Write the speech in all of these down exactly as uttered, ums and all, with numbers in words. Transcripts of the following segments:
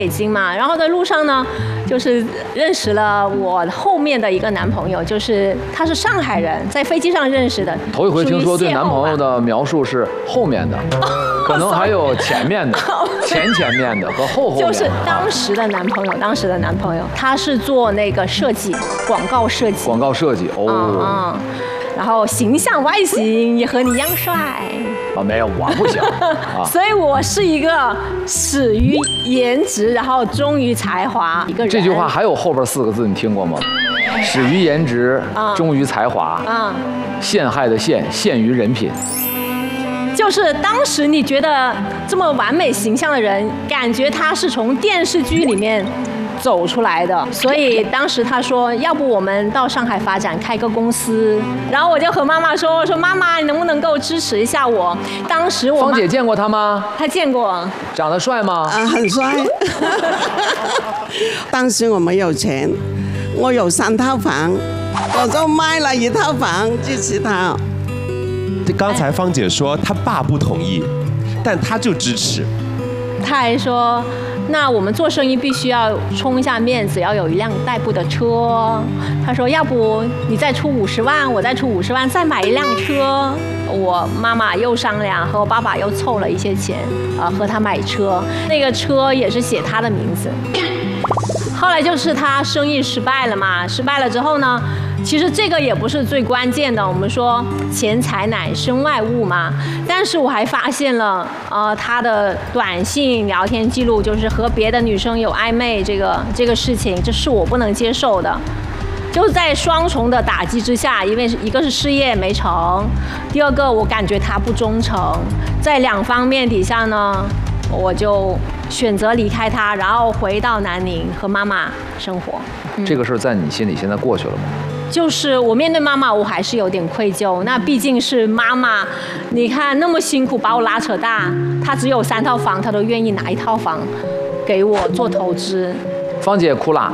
北京嘛，然后在路上呢，就是认识了我后面的一个男朋友，就是他是上海人，在飞机上认识的。 头一回听说对男朋友的描述是后面的，可能还有前面的、前前面的和后后面的。 就是当时的男朋友，当时的男朋友，他是做那个设计，广告设计。 广告设计哦。 嗯嗯。然后形象外形也和你一样帅。 啊，没有，我不行。啊、 所以我是一个始于颜值，然后忠于才华一个人。 这句话还有后边四个字，你听过吗？始于颜值，忠于才华。啊。陷害的陷，陷于人品。 就是当时你觉得这么完美形象的人，感觉他是从电视剧里面走出来的，所以当时他说，要不我们到上海发展，开个公司。然后我就和妈妈说，我说妈妈，你能不能够支持一下我？当时我芳姐见过他吗？ 她见过。 长得帅吗？ 啊，很帅。当时我没有钱，我有三套房，我就卖了一套房支持他。 刚才芳姐说她爸不同意，但她就支持。 她还说，那我们做生意必须要充一下面子，要有一辆代步的车。她说，要不你再出五十万，我再出五十万，再买一辆车。我妈妈又商量，和我爸爸又凑了一些钱，呃，和他买车。那个车也是写他的名字。后来就是他生意失败了嘛，失败了之后呢，其实这个也不是最关键的。我们说钱财乃身外物嘛，但是我还发现了，呃，他的短信聊天记录就是和别的女生有暧昧，这个这个事情，这是我不能接受的。就是在双重的打击之下，因为一个是事业没成，第二个我感觉他不忠诚，在两方面底下呢，我就选择离开他，然后回到南宁和妈妈生活。 嗯、这个事儿在你心里现在过去了吗？ 就是我面对妈妈，我还是有点愧疚。那毕竟是妈妈，你看那么辛苦把我拉扯大，她只有三套房，她都愿意拿一套房给我做投资。 芳姐哭啦。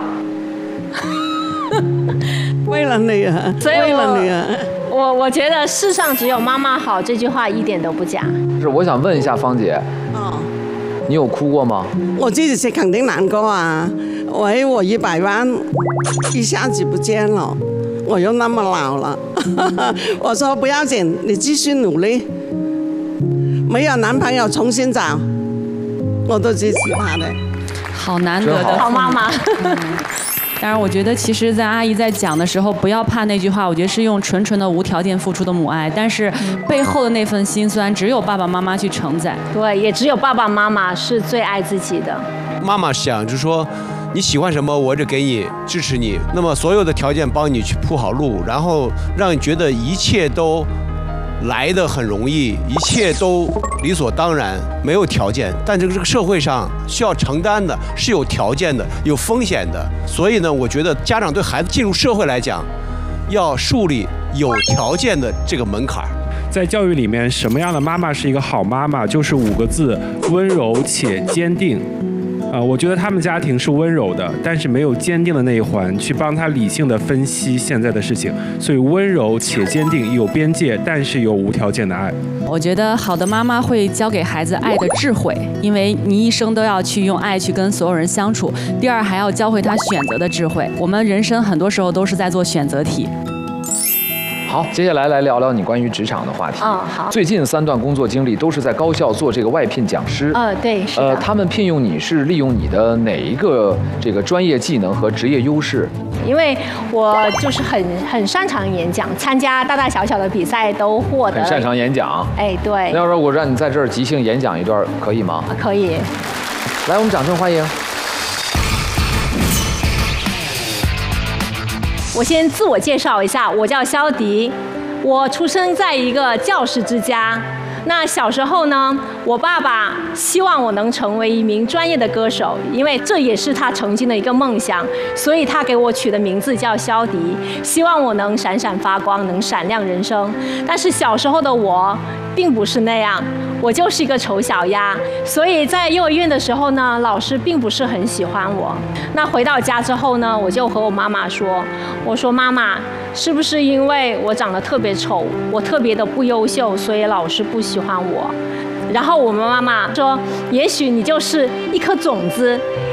为了女儿，为了女儿， 我我觉得世上只有妈妈好这句话一点都不假。 是，我想问一下芳姐，哦，你有哭过吗？ 我自己是肯定难过啊！喂，我一百万一下子不见了，我又那么老了。我说不要紧，你继续努力。没有男朋友重新找，我都支持他的。 好难得的好妈妈。 当然，我觉得其实，在阿姨在讲的时候，不要怕那句话。我觉得是用纯纯的无条件付出的母爱，但是背后的那份心酸，只有爸爸妈妈去承载。 对，也只有爸爸妈妈是最爱自己的。 妈妈想就是说，你喜欢什么，我就给你支持你。那么所有的条件帮你去铺好路，然后让你觉得一切都来得很容易，一切都理所当然，没有条件。但这个这个社会上需要承担的是有条件的，有风险的。所以呢，我觉得家长对孩子进入社会来讲，要树立有条件的这个门槛。 在教育里面，什么样的妈妈是一个好妈妈？就是五个字：温柔且坚定。呃，我觉得他们家庭是温柔的，但是没有坚定的那一环去帮他理性的分析现在的事情，所以温柔且坚定，有边界，但是有无条件的爱。 我觉得好的妈妈会教给孩子爱的智慧，因为你一生都要去用爱去跟所有人相处。第二，还要教会他选择的智慧。我们人生很多时候都是在做选择题。 好，接下来来聊聊你关于职场的话题。 嗯，好。 最近三段工作经历都是在高校做这个外聘讲师。 呃，对，是的。 呃，他们聘用你是利用你的哪一个这个专业技能和职业优势？ 因为我就是很很擅长演讲，参加大大小小的比赛都获得。 很擅长演讲。 哎，对。 要是我让你在这儿即兴演讲一段，可以吗？ 可以。 来，我们掌声欢迎。 我先自我介绍一下，我叫肖迪，我出生在一个教师之家。那小时候呢，我爸爸希望我能成为一名专业的歌手，因为这也是他曾经的一个梦想，所以他给我取的名字叫肖迪，希望我能闪闪发光，能闪亮人生。但是小时候的我并不是那样，我就是一个丑小鸭，所以在幼儿园的时候呢，老师并不是很喜欢我。那回到家之后呢，我就和我妈妈说，我说妈妈，是不是因为我长得特别丑，我特别的不优秀，所以老师不喜欢我？然后我们妈妈说，也许你就是一颗种子，